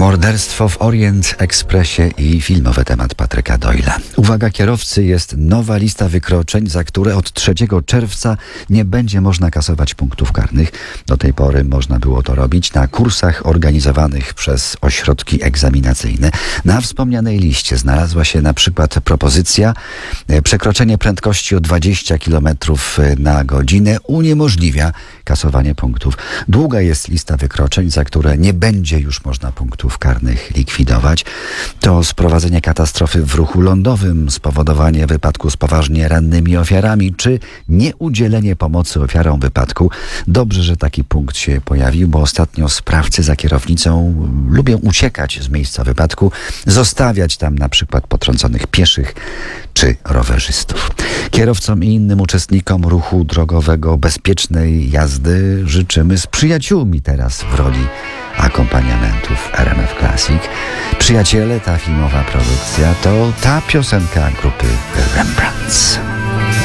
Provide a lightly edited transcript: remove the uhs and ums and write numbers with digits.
Morderstwo w Orient Expressie i filmowy temat Patryka Doyle'a. Uwaga kierowcy, jest nowa lista wykroczeń, za które od 3 czerwca nie będzie można kasować punktów karnych. Do tej pory można było to robić na kursach organizowanych przez ośrodki egzaminacyjne. Na wspomnianej liście znalazła się na przykład propozycja przekroczenie prędkości o 20 km na godzinę uniemożliwia kasowanie punktów. Długa jest lista wykroczeń, za które nie będzie już można punktów karnych likwidować. To sprowadzenie katastrofy w ruchu lądowym, spowodowanie wypadku z poważnie rannymi ofiarami, czy nieudzielenie pomocy ofiarom wypadku. Dobrze, że taki punkt się pojawił, bo ostatnio sprawcy za kierownicą lubią uciekać z miejsca wypadku, zostawiać tam na przykład potrąconych pieszych czy rowerzystów. Kierowcom i innym uczestnikom ruchu drogowego bezpiecznej jazdy życzymy z przyjaciółmi teraz w roli akompaniamentów RMF Classic. Przyjaciele, ta filmowa produkcja to ta piosenka grupy Rembrandts.